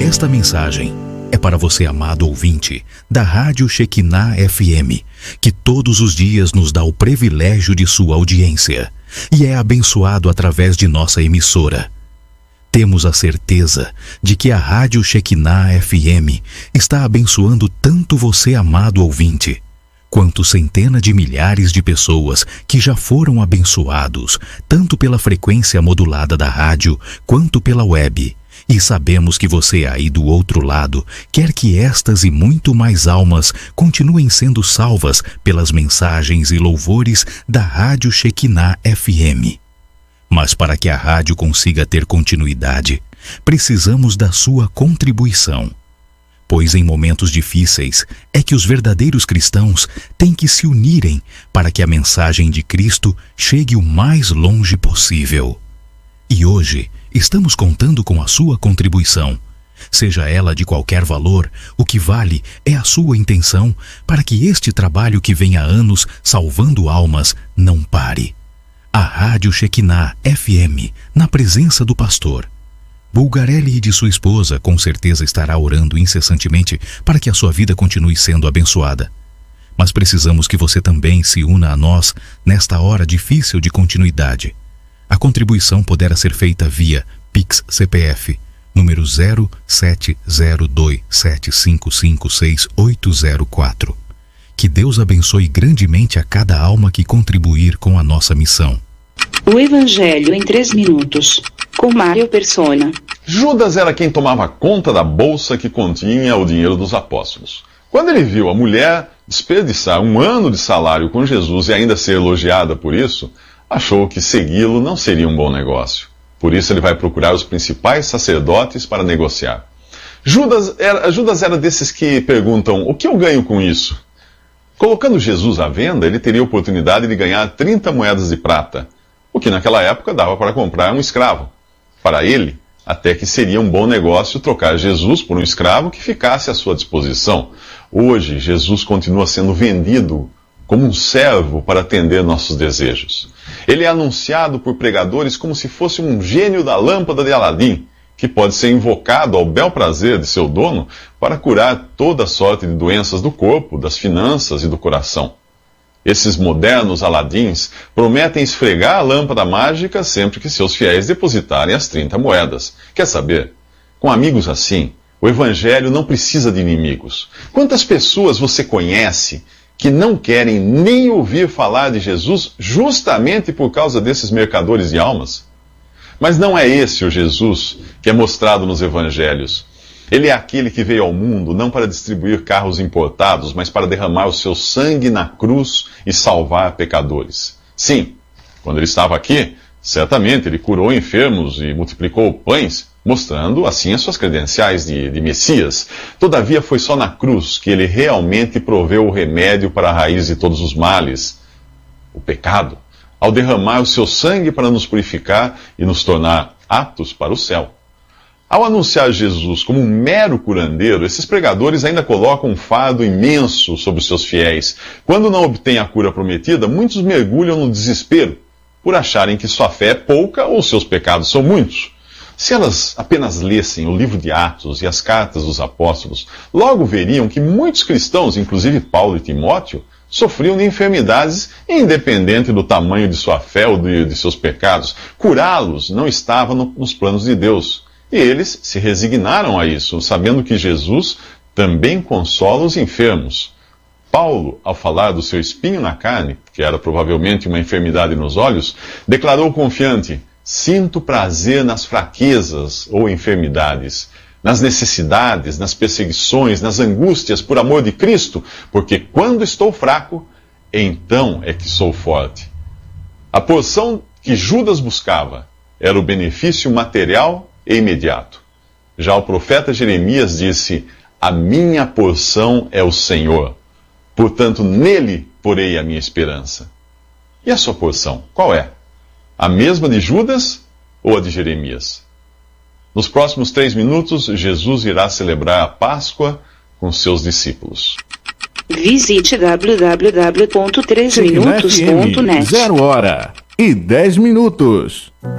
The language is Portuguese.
Esta mensagem é para você, amado ouvinte, da Rádio Shekinah FM, que todos os dias nos dá o privilégio de sua audiência e é abençoado através de nossa emissora. Temos a certeza de que a Rádio Shekinah FM está abençoando tanto você, amado ouvinte, quanto centenas de milhares de pessoas que já foram abençoados, tanto pela frequência modulada da rádio, quanto pela web. E sabemos que você aí do outro lado quer que estas e muito mais almas continuem sendo salvas pelas mensagens e louvores da Rádio Shekinah FM. Mas para que a rádio consiga ter continuidade, precisamos da sua contribuição. Pois em momentos difíceis é que os verdadeiros cristãos têm que se unirem para que a mensagem de Cristo chegue o mais longe possível. E hoje estamos contando com a sua contribuição. Seja ela de qualquer valor, o que vale é a sua intenção para que este trabalho que vem há anos salvando almas não pare. A Rádio Shekinah FM, na presença do pastor Bulgarelli e de sua esposa, com certeza estará orando incessantemente para que a sua vida continue sendo abençoada. Mas precisamos que você também se una a nós nesta hora difícil de continuidade. A contribuição poderá ser feita via Pix CPF, número 070275568804. Que Deus abençoe grandemente a cada alma que contribuir com a nossa missão. O Evangelho em 3 minutos, com Mário Persona. Judas era quem tomava conta da bolsa que continha o dinheiro dos apóstolos. Quando ele viu a mulher desperdiçar 1 ano de salário com Jesus e ainda ser elogiada por isso, achou que segui-lo não seria um bom negócio. Por isso ele vai procurar os principais sacerdotes para negociar. Judas era desses que perguntam: o que eu ganho com isso? Colocando Jesus à venda, ele teria a oportunidade de ganhar 30 moedas de prata, o que naquela época dava para comprar um escravo. Para ele, até que seria um bom negócio trocar Jesus por um escravo que ficasse à sua disposição. Hoje, Jesus continua sendo vendido como um servo para atender nossos desejos. Ele é anunciado por pregadores como se fosse um gênio da lâmpada de Aladim, que pode ser invocado ao bel prazer de seu dono para curar toda sorte de doenças do corpo, das finanças e do coração. Esses modernos Aladins prometem esfregar a lâmpada mágica sempre que seus fiéis depositarem as 30 moedas. Quer saber? Com amigos assim, o Evangelho não precisa de inimigos. Quantas pessoas você conhece que não querem nem ouvir falar de Jesus justamente por causa desses mercadores de almas? Mas não é esse o Jesus que é mostrado nos Evangelhos. Ele é aquele que veio ao mundo não para distribuir carros importados, mas para derramar o seu sangue na cruz e salvar pecadores. Sim, quando ele estava aqui, certamente ele curou enfermos e multiplicou pães, mostrando assim as suas credenciais de Messias. Todavia foi só na cruz que ele realmente proveu o remédio para a raiz de todos os males, o pecado, ao derramar o seu sangue para nos purificar e nos tornar aptos para o céu. Ao anunciar Jesus como um mero curandeiro, esses pregadores ainda colocam um fardo imenso sobre os seus fiéis. Quando não obtêm a cura prometida, muitos mergulham no desespero, por acharem que sua fé é pouca ou seus pecados são muitos. Se elas apenas lessem o livro de Atos e as cartas dos apóstolos, logo veriam que muitos cristãos, inclusive Paulo e Timóteo, sofriam de enfermidades independente do tamanho de sua fé ou de seus pecados. Curá-los não estava nos planos de Deus. E eles se resignaram a isso, sabendo que Jesus também consola os enfermos. Paulo, ao falar do seu espinho na carne, que era provavelmente uma enfermidade nos olhos, declarou confiante: sinto prazer nas fraquezas ou enfermidades, nas necessidades, nas perseguições, nas angústias por amor de Cristo, porque quando estou fraco, então é que sou forte. A porção que Judas buscava era o benefício material e imediato. Já o profeta Jeremias disse: a minha porção é o Senhor, portanto nele porei a minha esperança. E a sua porção, qual é? A mesma de Judas ou a de Jeremias? Nos próximos 3 minutos, Jesus irá celebrar a Páscoa com seus discípulos. Visite www.3minutos.net. 0 hora e 10 minutos.